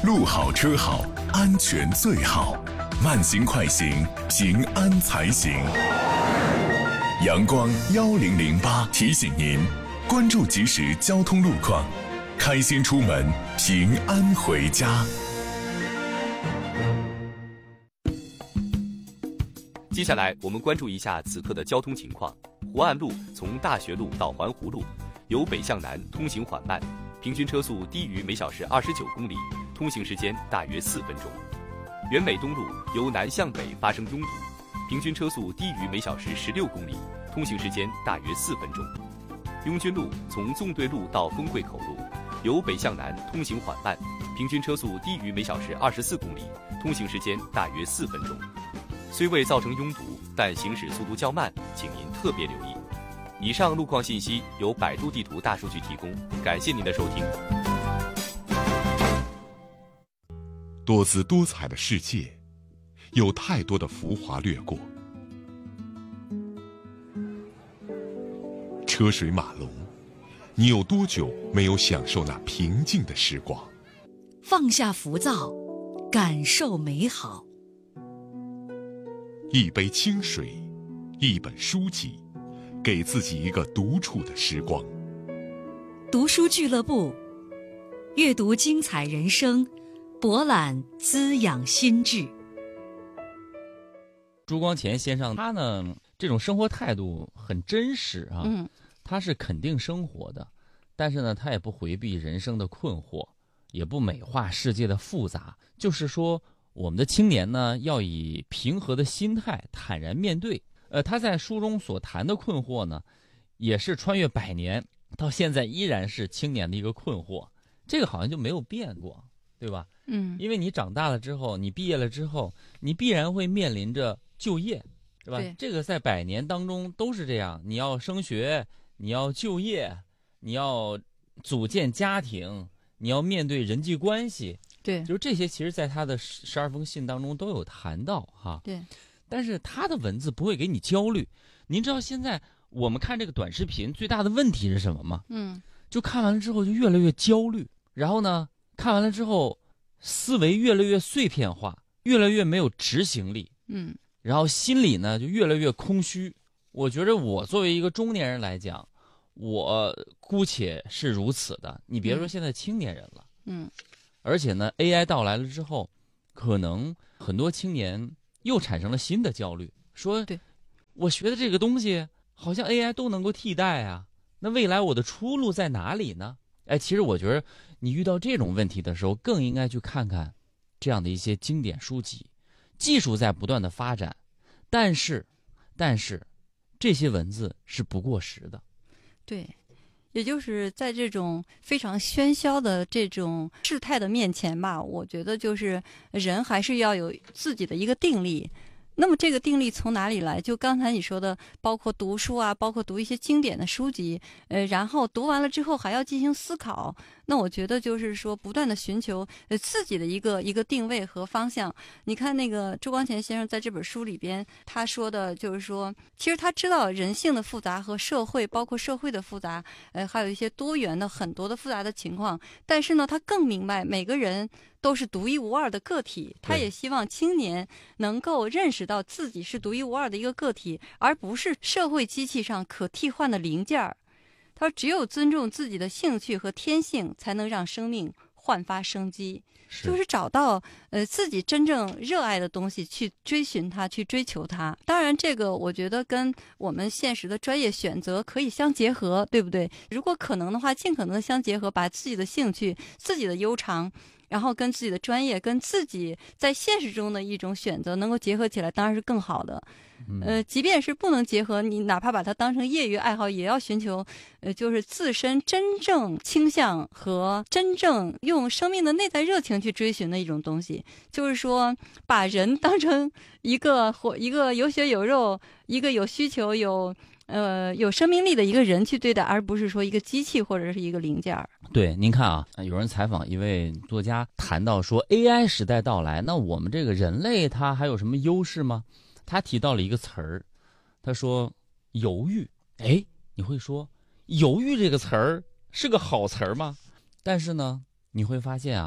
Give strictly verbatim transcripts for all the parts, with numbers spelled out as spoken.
路好车好，安全最好，慢行快行，平安才行。阳光一零零八提醒您，关注即时交通路况，开心出门，平安回家。 接下来我们关注一下此刻的交通情况。湖岸路从大学路到环湖路，由北向南通行缓慢，平均车速低于每小时二十九公里，通行时间大约四分钟。原美东路由南向北发生拥堵，平均车速低于每小时十六公里，通行时间大约四分钟。拥军路从纵队路到丰贵口路，由北向南通行缓慢，平均车速低于每小时二十四公里，通行时间大约四分钟。虽未造成拥堵，但行驶速度较慢，请您特别留意。以上路况信息由百度地图大数据提供，感谢您的收听。 多姿多彩的世界，有太多的浮华掠过，车水马龙，你有多久没有享受那平静的时光？ 放下浮躁，感受美好。 一杯清水，一本书籍，给自己一个独处的时光。 读书俱乐部，阅读精彩人生，博览滋养心智。 朱光潜先生他呢，这种生活态度很真实啊，嗯，他是肯定生活的，但是呢，他也不回避人生的困惑，也不美化世界的复杂，就是说我们的青年呢，要以平和的心态坦然面对。呃，他在书中所谈的困惑呢，也是穿越百年到现在依然是青年的一个困惑，这个好像就没有变过，对吧？嗯，因为你长大了之后，你毕业了之后，你必然会面临着就业，对吧？对，这个在百年当中都是这样，你要升学，你要就业，你要组建家庭，你要面对人际关系。对，就是这些，其实在他的十二封信当中都有谈到哈。对，但是他的文字不会给你焦虑。您知道现在我们看这个短视频最大的问题是什么吗？嗯，就看完了之后就越来越焦虑，然后呢，看完了之后思维越来越碎片化，越来越没有执行力。嗯，然后心里呢就越来越空虚。我觉得我作为一个中年人来讲，我姑且是如此的。你别说现在青年人了，嗯。而且呢 A I 到来了之后，可能很多青年又产生了新的焦虑，说对，我学的这个东西好像 A I 都能够替代啊，那未来我的出路在哪里呢？哎，其实我觉得你遇到这种问题的时候，更应该去看看这样的一些经典书籍。技术在不断的发展，但是但是这些文字是不过时的。 对，也就是在这种非常喧嚣的这种事态的面前吧，我觉得就是人还是要有自己的一个定力。那么这个定力从哪里来？就刚才你说的，包括读书啊，包括读一些经典的书籍，呃，然后读完了之后还要进行思考。那我觉得就是说，不断的寻求呃自己的一个一个定位和方向。你看那个周光潜先生在这本书里边，他说的就是说，其实他知道人性的复杂和社会，包括社会的复杂，呃，还有一些多元的很多的复杂的情况。但是呢，他更明白每个人都是独一无二的个体，他也希望青年能够认识到自己是独一无二的一个个体，而不是社会机器上可替换的零件儿。他说，只有尊重自己的兴趣和天性，才能让生命焕发生机。是就是找到呃自己真正热爱的东西，去追寻它，去追求它。当然，这个我觉得跟我们现实的专业选择可以相结合，对不对？如果可能的话，尽可能的相结合，把自己的兴趣、自己的悠长，然后跟自己的专业，跟自己在现实中的一种选择能够结合起来，当然是更好的。呃，即便是不能结合，你哪怕把它当成业余爱好，也要寻求，呃，就是自身真正倾向和真正用生命的内在热情去追寻的一种东西。就是说，把人当成一个活、一个有血有肉、一个有需求、有呃有生命力的一个人去对待，而不是说一个机器或者是一个零件。 对，您看啊，有人采访一位作家，谈到说 A I 时代到来，那我们这个人类他还有什么优势吗？他提到了一个词儿，他说犹豫。哎，你会说犹豫这个词儿是个好词儿吗？但是呢，你会发现啊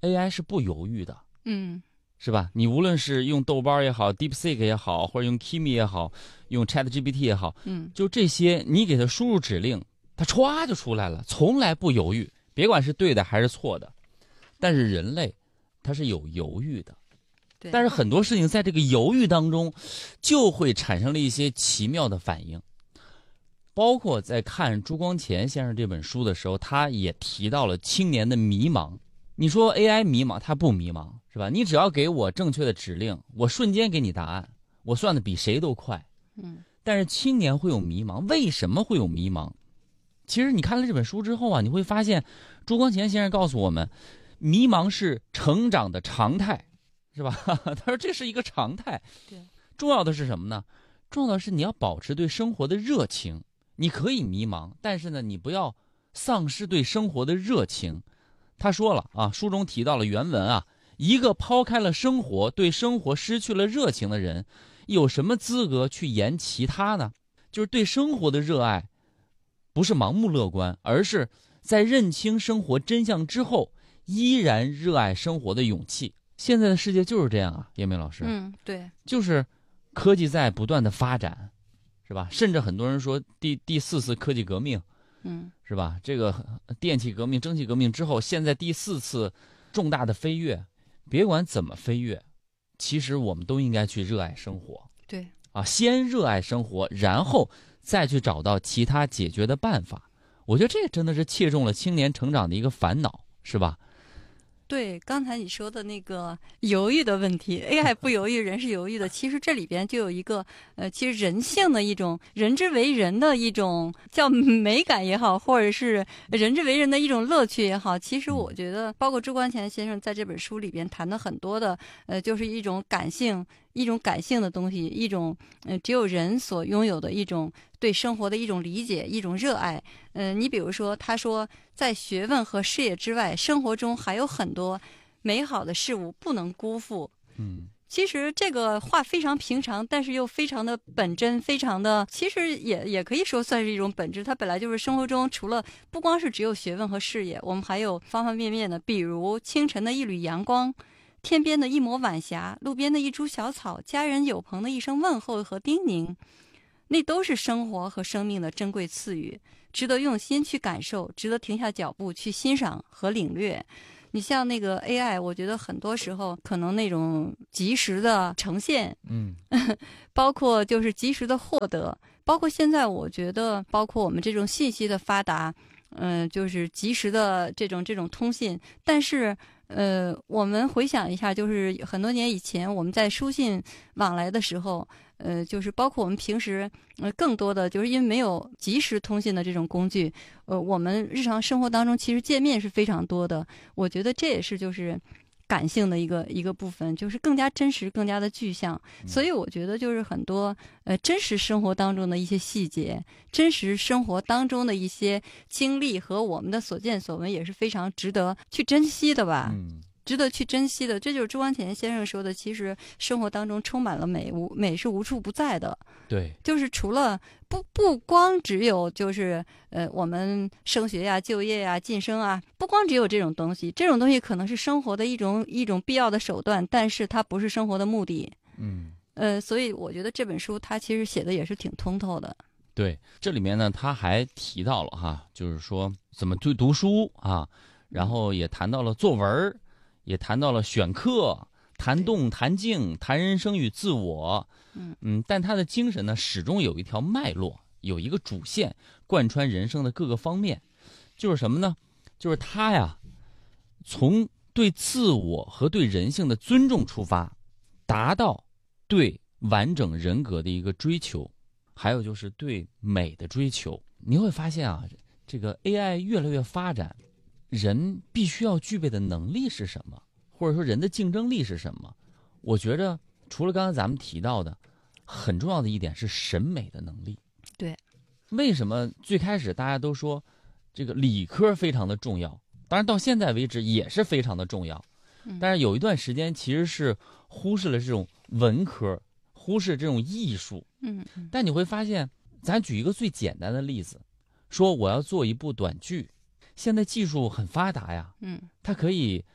A I 是不犹豫的， 嗯， 是吧？你无论是用豆瓣也好 ，DeepSeek 也好，或者用 Kimi 也好，用 ChatGPT 也好， 嗯， 就这些，你给它输入指令，它歘就出来了，从来不犹豫，别管是对的还是错的。但是人类，它是有犹豫的。但是很多事情在这个犹豫当中，就会产生了一些奇妙的反应。包括在看朱光潜先生这本书的时候，他也提到了青年的迷茫。你说 A I 迷茫，它不迷茫，是吧？你只要给我正确的指令，我瞬间给你答案，我算的比谁都快。 嗯。 但是青年会有迷茫，为什么会有迷茫？其实你看了这本书之后啊，你会发现，朱光潜先生告诉我们，迷茫是成长的常态。是吧？他说这是一个常态。 对， 重要的是什么呢？重要的是你要保持对生活的热情。你可以迷茫，但是呢，你不要丧失对生活的热情。他说了啊，书中提到了原文啊，一个抛开了生活，对生活失去了热情的人，有什么资格去言其他呢？就是对生活的热爱，不是盲目乐观，而是在认清生活真相之后，依然热爱生活的勇气。现在的世界就是这样啊，叶明老师。 嗯，对， 就是科技在不断的发展，是吧？甚至很多人说第第四次科技革命， 嗯， 是吧？这个电气革命、蒸汽革命之后，现在第四次重大的飞跃，别管怎么飞跃，其实我们都应该去热爱生活。 对， 啊，先热爱生活，然后再去找到其他解决的办法。我觉得这个真的是切中了青年成长的一个烦恼，是吧？ 对，刚才你说的那个犹豫的问题 ，A I 不犹豫，人是犹豫的。其实这里边就有一个，呃，其实人性的一种，人之为人的一种叫美感也好，或者是人之为人的一种乐趣也好。其实我觉得，包括朱光潜先生在这本书里边谈的很多的，呃，就是一种感性。一种感性的东西，一种呃只有人所拥有的一种对生活的一种理解，一种热爱。嗯、呃，你比如说，他说，在学问和事业之外，生活中还有很多美好的事物不能辜负。 嗯， 其实这个话非常平常，但是又非常的本真，非常的，其实也也可以说算是一种本质。它本来就是生活中除了不光是只有学问和事业，我们还有方方面面的，比如清晨的一缕阳光。天边的一抹晚霞，路边的一株小草，家人友朋的一声问候和叮咛，那都是生活和生命的珍贵赐予，值得用心去感受，值得停下脚步去欣赏和领略。你像那个 A I， 我觉得很多时候可能那种及时的呈现， 嗯， 包括就是及时的获得，包括现在我觉得，包括我们这种信息的发达，嗯、呃，就是及时的这种这种通信，但是。呃，我们回想一下，就是很多年以前我们在书信往来的时候，呃，就是包括我们平时，呃，更多的就是因为没有即时通信的这种工具，呃，我们日常生活当中其实见面是非常多的。我觉得这也是就是感性的一个一个部分，就是更加真实、更加的具象。所以我觉得就是很多呃真实生活当中的一些细节，真实生活当中的一些经历和我们的所见所闻，也是非常值得去珍惜的吧。 嗯， 值得去珍惜的，这就是朱光潜先生说的。其实生活当中充满了美，无美是无处不在的。 对， 就是除了不不光只有就是呃我们升学呀、就业呀、晋升啊，不光只有这种东西，这种东西可能是生活的一种一种必要的手段，但是它不是生活的目的。 嗯， 呃，所以我觉得这本书它其实写的也是挺通透的。 对，这里面呢，他还提到了哈，就是说怎么去读书啊，然后也谈到了作文，也谈到了选课，谈动、谈静、谈人生与自我。 嗯嗯，但他的精神呢，始终有一条脉络，有一个主线，贯穿人生的各个方面。就是什么呢？就是他呀，从对自我和对人性的尊重出发，达到对完整人格的一个追求，还有就是对美的追求。你会发现啊，这个 A I 越来越发展，人必须要具备的能力是什么？或者说人的竞争力是什么？我觉着除了刚才咱们提到的，很重要的一点是审美的能力。 对， 为什么最开始大家都说这个理科非常的重要？当然到现在为止也是非常的重要，但是有一段时间其实是忽视了这种文科，忽视这种艺术。 嗯， 但你会发现，咱举一个最简单的例子，说我要做一部短剧，现在技术很发达呀， 嗯， 它可以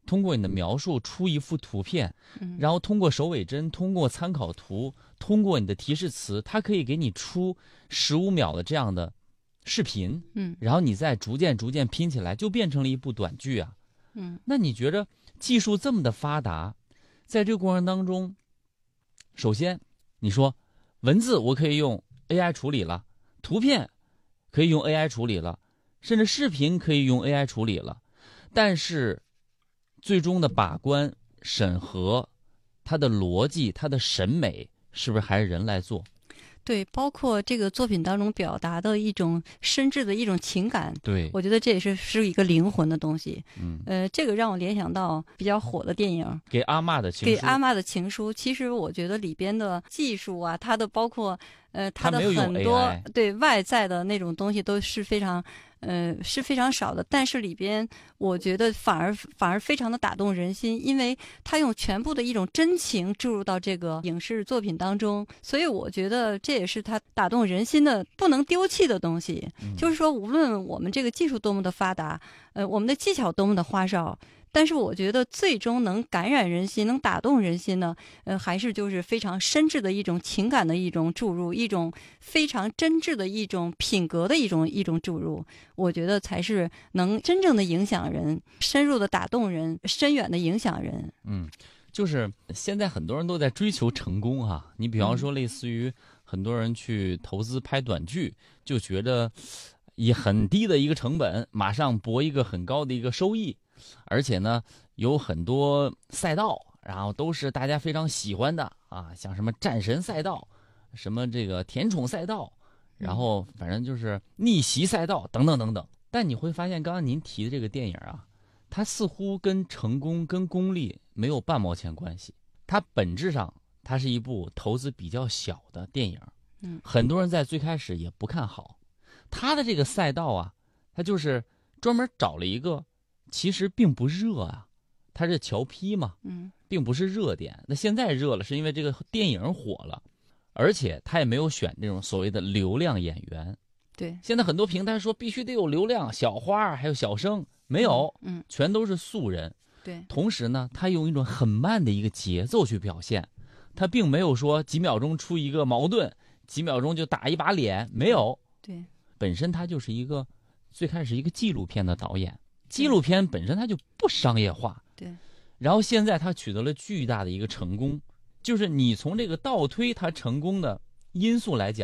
通过你的描述出一幅图片，然后通过手尾针，通过参考图，通过你的提示词，它可以给你出十五秒的这样的视频， 嗯， 然后你再逐渐逐渐拼起来，就变成了一部短剧啊。 嗯， 那你觉着技术这么的发达，在这个过程当中，首先你说文字我可以用 A I 处理了，图片可以用 A I 处理了，甚至视频可以用 A I 处理了，但是最终的把关审核，它的逻辑，它的审美，是不是还是人来做？ 对，包括这个作品当中表达的一种深挚的一种情感， 对， 我觉得这也是是一个灵魂的东西。 嗯， 呃，这个让我联想到比较火的电影《 给阿嬷的情书》。 给阿嬷的情书，其实我觉得里边的技术啊，它的包括呃，它的很多对外在的那种东西都是非常。呃，是非常少的，但是里边我觉得反而反而非常的打动人心，因为他用全部的一种真情注入到这个影视作品当中，所以我觉得这也是他打动人心的不能丢弃的东西。嗯、就是说，无论我们这个技术多么的发达，呃，我们的技巧多么的花哨。但是我觉得最终能感染人心、能打动人心呢，呃，还是就是非常深挚的一种情感的一种注入，一种非常真挚的一种品格的一种一种注入。我觉得才是能真正的影响人、深入的打动人、深远的影响人。 嗯，就是现在很多人都在追求成功哈、啊。你比方说，类似于很多人去投资拍短剧，就觉得以很低的一个成本，马上博一个很高的一个收益。而且呢，有很多赛道，然后都是大家非常喜欢的啊，像什么战神赛道，什么这个甜宠赛道，然后反正就是逆袭赛道等等等等。但你会发现，刚刚您提的这个电影啊，它似乎跟成功、跟功利没有半毛钱关系。它本质上，它是一部投资比较小的电影。 嗯， 很多人在最开始也不看好它的这个赛道啊，它就是专门找了一个。其实并不热啊，它是乔坯嘛， 嗯， 并不是热点。那现在热了，是因为这个电影火了，而且他也没有选这种所谓的流量演员。 对， 现在很多平台说必须得有流量，小花还有小生，没有， 嗯， 全都是素人。 对， 同时呢，他用一种很慢的一个节奏去表现，他并没有说几秒钟出一个矛盾，几秒钟就打一把脸，没有。 对， 本身他就是一个最开始一个纪录片的导演。纪录片本身它就不商业化， 对。 然后现在它取得了巨大的一个成功，就是你从这个倒推它成功的因素来讲。